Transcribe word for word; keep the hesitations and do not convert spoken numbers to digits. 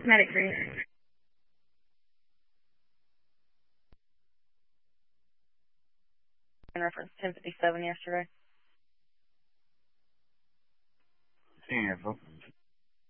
Medic three. In reference ten fifty-seven yesterday. Ten,